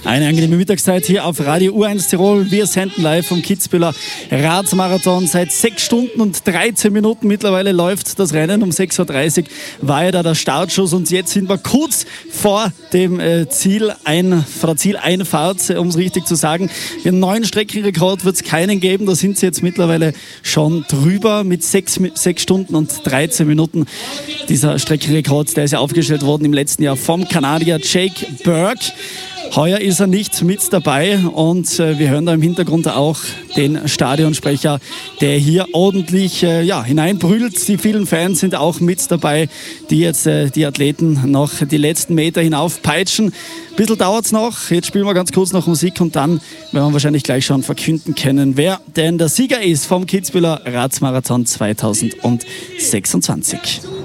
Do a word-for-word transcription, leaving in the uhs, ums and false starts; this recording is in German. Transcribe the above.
Eine angenehme Mittagszeit hier auf Radio U eins Tirol. Wir senden live vom Kitzbüheler Radmarathon. Seit sechs Stunden und dreizehn Minuten mittlerweile läuft das Rennen. Um sechs Uhr dreißig war ja da der Startschuss und jetzt sind wir kurz vor dem äh, Ziel, ein, vor der Zieleinfahrt, um es richtig zu sagen. Den neuen Streckenrekord wird es keinen geben. Da sind sie jetzt mittlerweile schon drüber mit sechs, sechs Stunden und dreizehn Minuten. Dieser Streckenrekord, der ist ja aufgestellt worden im letzten Jahr vom Kanadier Jake Burke. Heuer ist er nicht mit dabei und äh, wir hören da im Hintergrund auch den Stadionsprecher, der hier ordentlich äh, ja, hineinbrüllt. Die vielen Fans sind auch mit dabei, die jetzt äh, die Athleten noch die letzten Meter hinaufpeitschen. Ein bisschen dauert es noch. Jetzt spielen wir ganz kurz noch Musik und dann werden wir wahrscheinlich gleich schon verkünden können, wer denn der Sieger ist vom Kitzbüheler Radmarathon zweitausendsechsundzwanzig.